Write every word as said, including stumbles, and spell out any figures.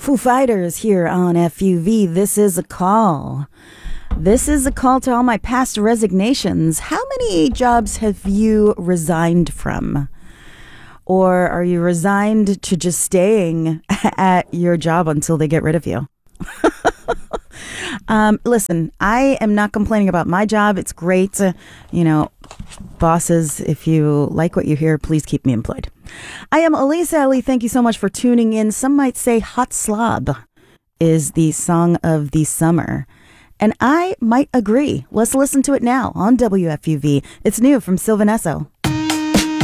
Foo Fighters here on F U V. This is a call. This is a call to all my past resignations. How many jobs have you resigned from? Or are you resigned to just staying at your job until they get rid of you? um, listen, I am not complaining about my job. It's great. Uh, you know, bosses, if you like what you hear, please keep me employed. I am Elise Alley. Thank you so much for tuning in. Some might say Hot Slob is the song of the summer. And I might agree. Let's listen to it now on W F U V. It's new from Sylvan Esso.